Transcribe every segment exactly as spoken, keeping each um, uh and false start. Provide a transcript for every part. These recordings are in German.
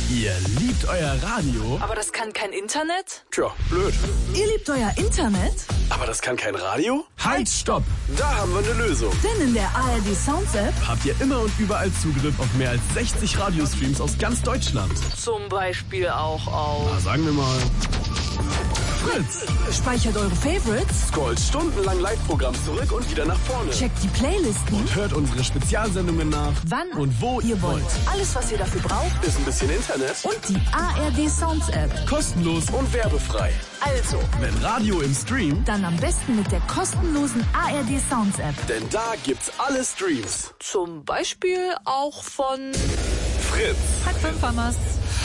Ihr liebt euer Radio, aber das kann kein Internet? Tja, blöd. Ihr liebt euer Internet? Aber das kann kein Radio? Halt, stopp! Da haben wir eine Lösung. Denn in der A R D Sounds App habt ihr immer und überall Zugriff auf mehr als sechzig Radiostreams aus ganz Deutschland. Zum Beispiel auch auf... Na, sagen wir mal... Fritz! Speichert eure Favorites, Scrollt stundenlang Live-Programm zurück und wieder nach vorne. checkt die Playlisten Und hört unsere Spezialsendungen nach, wann und wo ihr wollt. Alles, was ihr dafür braucht, Ist ein bisschen Internet und die A R D Sounds App. kostenlos und werbefrei. Also, Wenn Radio im Stream, dann am besten mit der kostenlosen A R D Sounds App. denn da gibt's alle Streams. Zum Beispiel auch von... Fritz. Halb fünf haben wir's.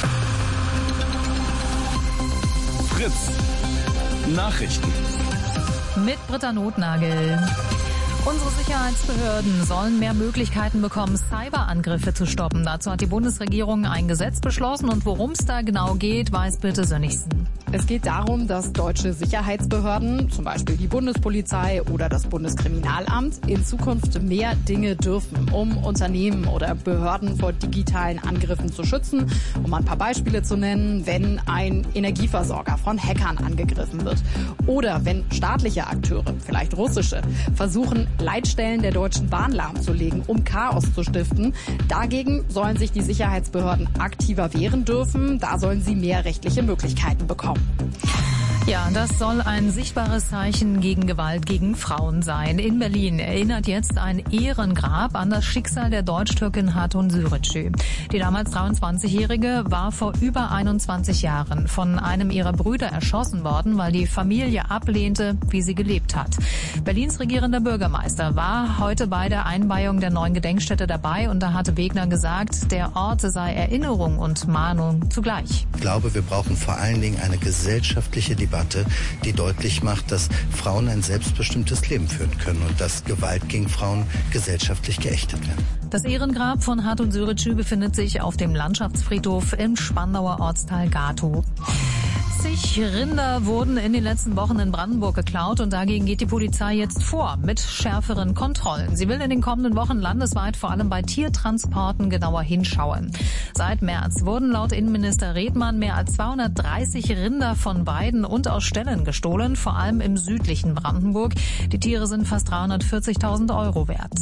Fritz. Nachrichten. Mit Britta Notnagel. Unsere Sicherheitsbehörden sollen mehr Möglichkeiten bekommen, Cyberangriffe zu stoppen. Dazu hat die Bundesregierung ein Gesetz beschlossen und worum es da genau geht, weiß Birte Sönnigsen. Es geht darum, dass deutsche Sicherheitsbehörden, zum Beispiel die Bundespolizei oder das Bundeskriminalamt, in Zukunft mehr Dinge dürfen, um Unternehmen oder Behörden vor digitalen Angriffen zu schützen. Um ein paar Beispiele zu nennen, wenn ein Energieversorger von Hackern angegriffen wird oder wenn staatliche Akteure, vielleicht russische, versuchen, Leitstellen der Deutschen Bahn lahmzulegen, um Chaos zu stiften. Dagegen sollen sich die Sicherheitsbehörden aktiver wehren dürfen. Da sollen sie mehr rechtliche Möglichkeiten bekommen. Ja, das soll ein sichtbares Zeichen gegen Gewalt gegen Frauen sein. In Berlin erinnert jetzt ein Ehrengrab an das Schicksal der Deutsch-Türkin Hatun Sürücü. Die damals dreiundzwanzigjährige war vor über einundzwanzig Jahren von einem ihrer Brüder erschossen worden, weil die Familie ablehnte, wie sie gelebt hat. Berlins regierender Bürgermeister war heute bei der Einweihung der neuen Gedenkstätte dabei und da hatte Wegner gesagt, der Ort sei Erinnerung und Mahnung zugleich. Ich glaube, wir brauchen vor allen Dingen eine gesellschaftliche Debatte, die deutlich macht, dass Frauen ein selbstbestimmtes Leben führen können und dass Gewalt gegen Frauen gesellschaftlich geächtet wird. Das Ehrengrab von Hatun Sürücü befindet sich auf dem Landschaftsfriedhof im Spandauer Ortsteil Gatow. zig Rinder wurden in den letzten Wochen in Brandenburg geklaut und dagegen geht die Polizei jetzt vor mit schärferen Kontrollen. Sie will in den kommenden Wochen landesweit vor allem bei Tiertransporten genauer hinschauen. Seit März wurden laut Innenminister Redmann mehr als zweihundertdreißig Rinder von Weiden und aus Ställen gestohlen, vor allem im südlichen Brandenburg. Die Tiere sind fast dreihundertvierzigtausend Euro wert.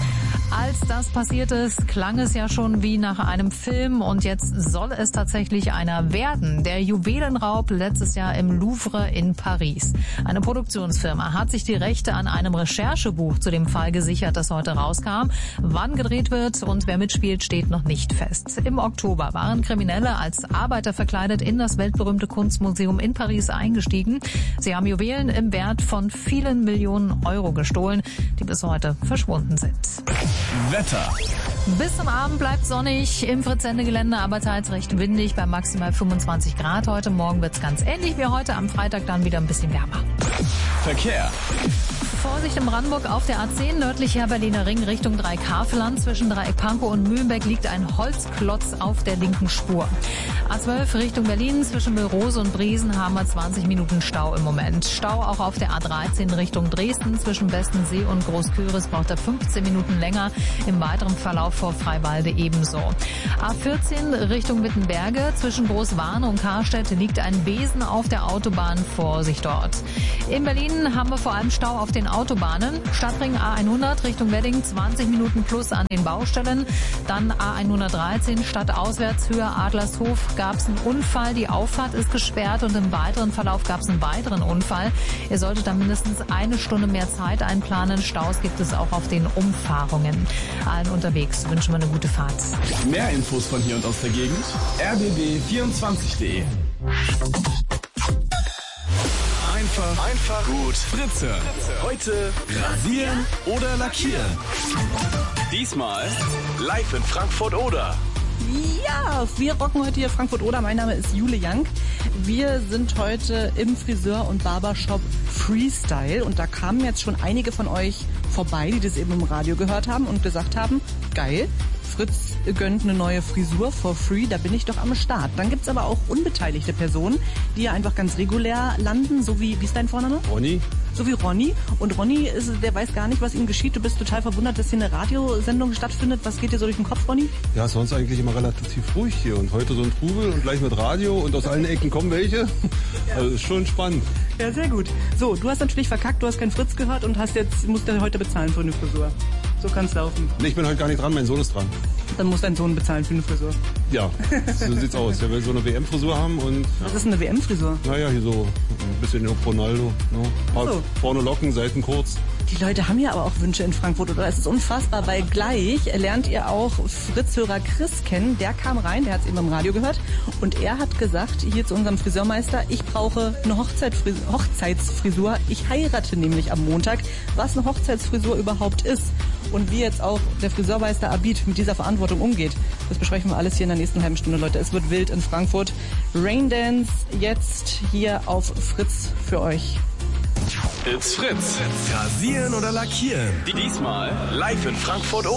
Als das passiert ist, klang es ja schon wie nach einem Film und jetzt soll es tatsächlich einer werden. Der Juwelenraub letztes Jahr im Louvre in Paris. Eine Produktionsfirma hat sich die Rechte an einem Recherchebuch zu dem Fall gesichert, das heute rauskam. Wann gedreht wird und wer mitspielt, steht noch nicht fest. Im Oktober waren Kriminelle als Arbeiter verkleidet in das weltberühmte Kunstmuseum in Paris eingestiegen. Sie haben Juwelen im Wert von vielen Millionen Euro gestohlen, die bis heute verschwunden sind. Wetter. Bis zum Abend bleibt sonnig im Fritz-Sende-Gelände, aber teils recht windig bei maximal fünfundzwanzig Grad. Heute Morgen wird's ganz ähnlich wie heute, am Freitag dann wieder ein bisschen wärmer. Verkehr. Vorsicht in Brandenburg auf der A zehn, nördlicher Berliner Ring Richtung Dreieck-Havelland. Zwischen Dreieck-Pankow und Mühlenbeck liegt ein Holzklotz auf der linken Spur. A zwölf Richtung Berlin, zwischen Müllrose und Briesen haben wir zwanzig Minuten Stau im Moment. Stau auch auf der A dreizehn Richtung Dresden, zwischen Westensee und Großküritz braucht er fünfzehn Minuten länger. Im weiteren Verlauf vor Freiwalde ebenso. A vierzehn Richtung Wittenberge, zwischen Großwarne und Karstädt liegt ein Besen auf der Autobahn, Vorsicht dort. In Berlin haben wir vor allem Stau auf den Autobahnen. Stadtring A hundert Richtung Wedding, zwanzig Minuten plus an den Baustellen. Dann A hundertdreizehn stadtauswärts Höhe Adlershof gab es einen Unfall. Die Auffahrt ist gesperrt und im weiteren Verlauf gab es einen weiteren Unfall. Ihr solltet dann mindestens eine Stunde mehr Zeit einplanen. Staus gibt es auch auf den Umfahrungen. Allen unterwegs wünschen wir eine gute Fahrt. Mehr Infos von hier und aus der Gegend. r b b vierundzwanzig punkt de. Einfach, einfach gut Fritze. Heute rasieren oder lackieren. Diesmal live in Frankfurt-Oder. Ja, wir rocken heute hier Frankfurt-Oder. Mein Name ist Jule Young. Wir sind heute im Friseur- und Barbershop Freestyle und da kamen jetzt schon einige von euch vorbei, die das eben im Radio gehört haben und gesagt haben, geil, Fritz gönnt eine neue Frisur for free, da bin ich doch am Start. Dann gibt's aber auch unbeteiligte Personen, die ja einfach ganz regulär landen, so wie, wie ist dein Vorname? Ronny. So wie Ronny. Und Ronny, ist, der weiß gar nicht, was ihm geschieht. Du bist total verwundert, dass hier eine Radiosendung stattfindet. Was geht dir so durch den Kopf, Ronny? Ja, sonst eigentlich immer relativ ruhig hier. Und heute so ein Trubel und gleich mit Radio und aus allen Ecken kommen welche. Also ist schon spannend. Ja, sehr gut. So, du hast natürlich verkackt, du hast kein Fritz gehört und hast jetzt, musst du heute bezahlen für eine Frisur. So kann's laufen. Nee, ich bin heute gar nicht dran, mein Sohn ist dran. Dann muss dein Sohn bezahlen für eine Frisur. Ja, so sieht's aus. Der will so eine W M-Frisur haben und... Was ist eine W M-Frisur? Naja, hier so ein bisschen auf Ronaldo. Ne? So. Vorne Locken, Seiten kurz. Die Leute haben ja aber auch Wünsche in Frankfurt, oder? Es ist unfassbar, weil gleich lernt ihr auch Fritz-Hörer Chris kennen. Der kam rein, der hat es eben im Radio gehört. Und er hat gesagt, hier zu unserem Friseurmeister, ich brauche eine Hochzeitsfrisur. Hochzeitsfrisur. Ich heirate nämlich am Montag, was eine Hochzeitsfrisur überhaupt ist. Und wie jetzt auch der Friseurmeister Abid mit dieser Verantwortung umgeht, das besprechen wir alles hier in der nächsten halben Stunde, Leute. Es wird wild in Frankfurt. Raindance jetzt hier auf Fritz für euch. It's Fritz. Rasieren oder lackieren? Diesmal live in Frankfurt.